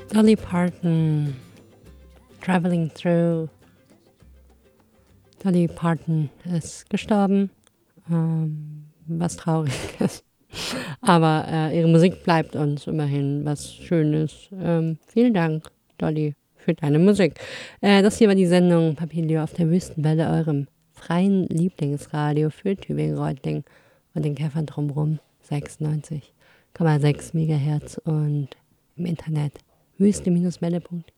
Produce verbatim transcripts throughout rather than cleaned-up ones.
Dolly Parton, Traveling Through. Dolly Parton ist gestorben, ähm, was traurig ist. Aber äh, ihre Musik bleibt uns immerhin was Schönes. Ähm, vielen Dank, Dolly, für deine Musik. Äh, das hier war die Sendung Papilio auf der Wüstenwelle, eurem freien Lieblingsradio für Tübingen-Reutlingen und den Käfern drumherum. sechsundneunzig Komma sechs Megahertz und im Internet wüste-welle punkt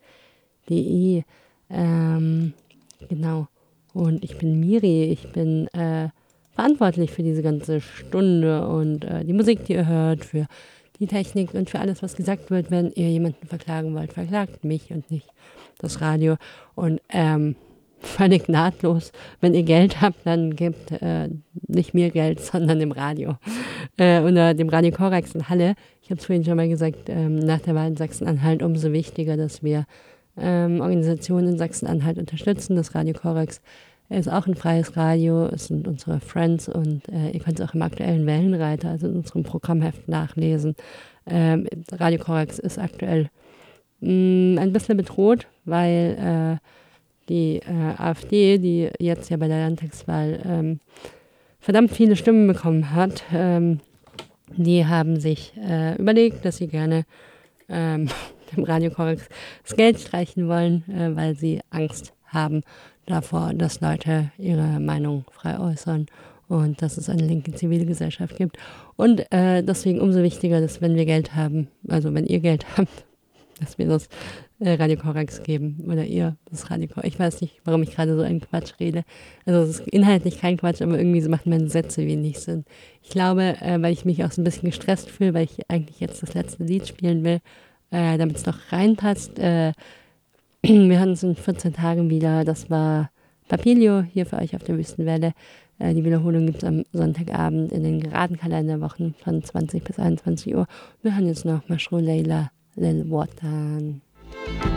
de. Ähm, genau. Und ich bin Miri, ich bin äh, verantwortlich für diese ganze Stunde und äh, die Musik, die ihr hört, für die Technik und für alles, was gesagt wird. Wenn ihr jemanden verklagen wollt, verklagt mich und nicht das Radio. Und ähm, völlig nahtlos, wenn ihr Geld habt, dann gebt äh, nicht mir Geld, sondern dem Radio. Äh, unter dem Radio Korax in Halle. Ich habe es vorhin schon mal gesagt, ähm, nach der Wahl in Sachsen-Anhalt umso wichtiger, dass wir ähm, Organisationen in Sachsen-Anhalt unterstützen. Das Radio Korax ist auch ein freies Radio, es sind unsere Friends und äh, ihr könnt es auch im aktuellen Wellenreiter, also in unserem Programmheft nachlesen. Ähm, Radio Korax ist aktuell mh, ein bisschen bedroht, weil äh, die äh, AfD, die jetzt ja bei der Landtagswahl ähm, verdammt viele Stimmen bekommen hat, ähm, die haben sich äh, überlegt, dass sie gerne ähm, dem Radio Korax das Geld streichen wollen, äh, weil sie Angst haben davor, dass Leute ihre Meinung frei äußern und dass es eine linke Zivilgesellschaft gibt. Und äh, deswegen umso wichtiger, dass wenn wir Geld haben, also wenn ihr Geld habt, dass wir das äh, Radio Korax geben oder ihr das Radio Korax. Ich weiß nicht, warum ich gerade so einen Quatsch rede. Also es ist inhaltlich kein Quatsch, aber irgendwie so machen meine Sätze wenig Sinn. Ich glaube, äh, weil ich mich auch so ein bisschen gestresst fühle, weil ich eigentlich jetzt das letzte Lied spielen will, äh, damit es noch reinpasst. Äh, wir hören uns in vierzehn Tagen wieder. Das war Papilio hier für euch auf der Wüstenwelle. Äh, die Wiederholung gibt es am Sonntagabend in den geraden Kalenderwochen von zwanzig bis einundzwanzig Uhr. Wir hören jetzt noch Mashru Leila Lil Watan.